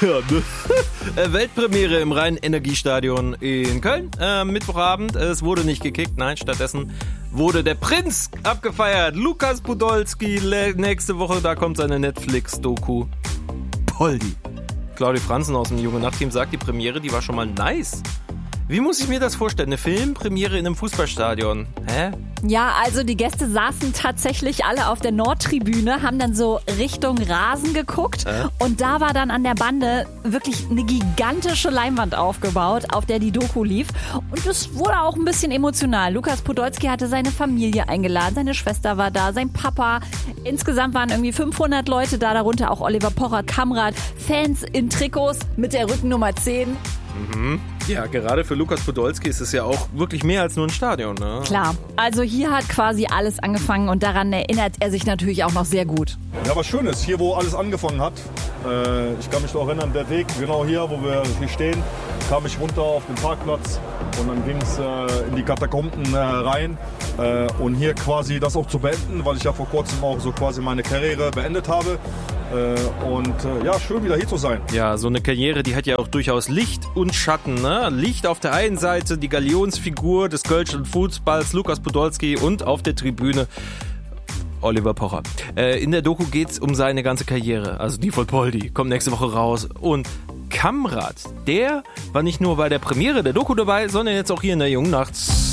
Ja, ne? Weltpremiere im Rhein-Energiestadion in Köln. Mittwochabend. Es wurde nicht gekickt. Nein, stattdessen wurde der Prinz abgefeiert. Lukas Podolski. Nächste Woche, da kommt seine Netflix-Doku. Poldi. Claudia Franzen aus dem Junge Nacht-Team sagt, die Premiere, die war schon mal nice. Wie muss ich mir das vorstellen? Eine Filmpremiere in einem Fußballstadion? Hä? Ja, also die Gäste saßen tatsächlich alle auf der Nordtribüne, haben dann so Richtung Rasen geguckt und da war dann an der Bande wirklich eine gigantische Leinwand aufgebaut, auf der die Doku lief und es wurde auch ein bisschen emotional. Lukas Podolski hatte seine Familie eingeladen, seine Schwester war da, sein Papa. Insgesamt waren irgendwie 500 Leute da, darunter auch Oliver Pocher, Kamrat, Fans in Trikots mit der Rückennummer 10. Mhm. Ja, gerade für Lukas Podolski ist es ja auch wirklich mehr als nur ein Stadion, ne? Klar, also hier hat quasi alles angefangen und daran erinnert er sich natürlich auch noch sehr gut. Ja, was Schönes, hier wo alles angefangen hat. Ich kann mich noch erinnern, der Weg, genau hier, wo wir hier stehen, kam ich runter auf den Parkplatz und dann ging es in die Katakomben rein. Und hier quasi das auch zu beenden, weil ich ja vor kurzem auch so quasi meine Karriere beendet habe. Ja, schön wieder hier zu sein. Ja, so eine Karriere, die hat ja auch durchaus Licht und Schatten, ne? Licht auf der einen Seite, die Galionsfigur des kölschen Fußballs, Lukas Podolski, und auf der Tribüne Oliver Pocher. In der Doku geht's um seine ganze Karriere, also die von Poldi, kommt nächste Woche raus. Und Kamrat, der war nicht nur bei der Premiere der Doku dabei, sondern jetzt auch hier in der Jungen Nacht.